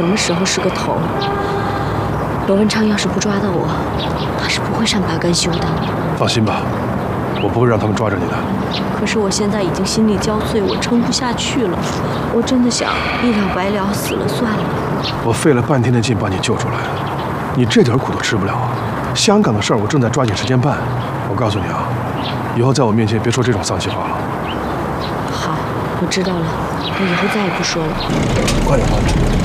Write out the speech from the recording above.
什么时候是个头。罗文昌要是不抓到我，他是不会善罢甘休的。 放心吧，我不会让他们抓着你的。 可是我现在已经心力交瘁，我撑不下去了。我真的想一了百了，死了算了。 我费了半天的劲把你救出来，你这点苦都吃不了啊！香港的事儿我正在抓紧时间办。我告诉你啊，以后在我面前别说这种丧气话了。 好，我知道了，我以后再也不说了。 快点，快点。